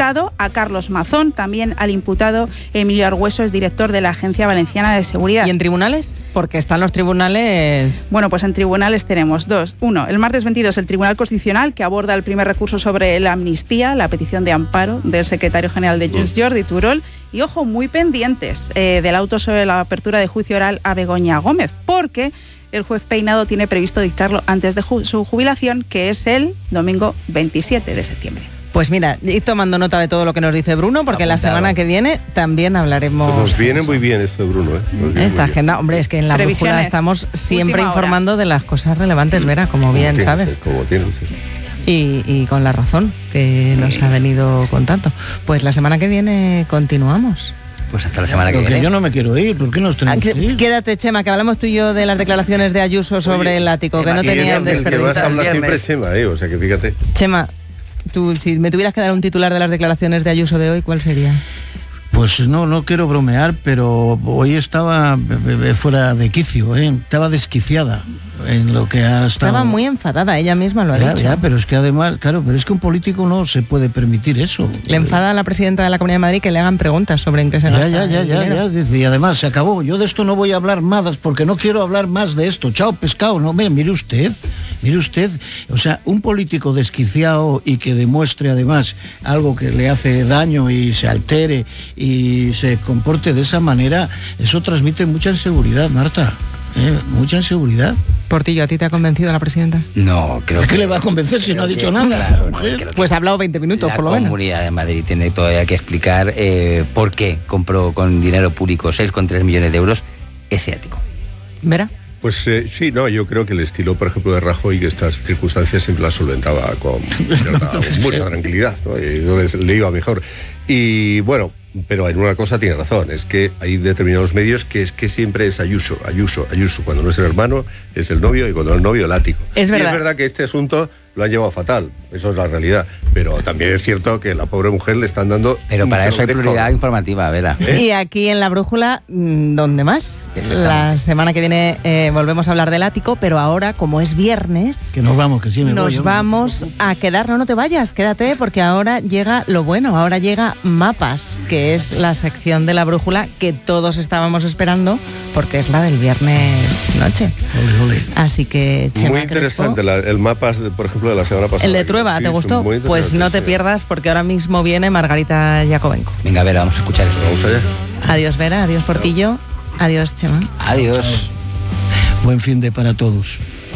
cesado a Carlos Mazón, también al imputado Emilio Argüeso, es director de la Agencia Valenciana de Seguridad. ¿Y en tribunales? Porque están los tribunales... Bueno, pues en tribunales tenemos dos. Uno, el martes 22, el Tribunal Constitucional, que aborda el primer recurso sobre la amnistía, la petición de amparo del secretario general de Junts, Jordi Turull. Y ojo, muy pendientes del auto sobre la apertura de juicio oral a Begoña Gómez, porque el juez Peinado tiene previsto dictarlo antes de su jubilación, que es el domingo 27 de septiembre. Pues mira, ir tomando nota de todo lo que nos dice Bruno, porque la semana que viene también hablaremos... Pues nos viene muy bien esto de Bruno, esta agenda, hombre, es que en la brújula estamos siempre informando de las cosas relevantes, Vera, como bien sabes. Como tienen, sí. Y con la razón que nos ha venido contando. Pues la semana que viene continuamos. Pues hasta la semana que viene. Yo no me quiero ir, ¿por qué nos tenemos que ir? Quédate, Chema, que hablamos tú y yo de las declaraciones de Ayuso sobre el ático, Chema, que no tenían desperdicio. El que más habla siempre es Chema, o sea que fíjate. Chema, tú, si me tuvieras que dar un titular de las declaraciones de Ayuso de hoy, ¿cuál sería? Pues no quiero bromear, pero hoy estaba fuera de quicio, estaba desquiciada en lo que ha estado... Estaba muy enfadada, ella misma lo ha dicho. Ya, pero es que además, claro, pero es que un político no se puede permitir eso. Le enfada a la presidenta de la Comunidad de Madrid que le hagan preguntas sobre en qué se gasta el dinero. Ya, dice, y además se acabó, yo de esto no voy a hablar más porque no quiero hablar más de esto, chao pescado, no, mire usted, o sea, un político desquiciado y que demuestre además algo que le hace daño y se altere y se comporte de esa manera, eso transmite mucha inseguridad, Marta, mucha inseguridad. Portillo, ¿a ti te ha convencido la presidenta? No, creo que... ¿Qué le va a convencer si no ha dicho nada? Claro, pues ha hablado 20 minutos, por lo menos. La Comunidad de Madrid tiene todavía que explicar por qué compró con dinero público 6,3 millones de euros ese ático. ¿Vera? Pues sí, no, yo creo que el estilo, por ejemplo, de Rajoy, que estas circunstancias siempre las solventaba con mucha tranquilidad, ¿no? Y le iba mejor. Y bueno, pero en una cosa tiene razón, es que hay determinados medios que es que siempre es Ayuso. Cuando no es el hermano, es el novio, y cuando es el novio, el ático. Es verdad. Y es verdad que este asunto lo han llevado fatal, eso es la realidad. Pero también es cierto que la pobre mujer le están dando... Pero para eso hay prioridad informativa, Vera. Y aquí en La Brújula, ¿dónde más? La semana que viene volvemos a hablar del ático, pero ahora, como es viernes... Que nos vamos, que sí me voy. Nos vamos a quedar, no te vayas, quédate, porque ahora llega lo bueno, ahora llega Mapas, que es la sección de La Brújula que todos estábamos esperando, porque es la del viernes noche. Ole. Así que, Chema muy interesante el Mapas, por ejemplo, de la semana pasada. El de Trueba, ¿te gustó? Pues no te pierdas, porque ahora mismo viene Margarita Jacobenco. Venga, Vera, vamos a escuchar esto. Vamos allá. Adiós, Vera, adiós, Portillo, adiós, Chema. Adiós. Buen fin de para todos.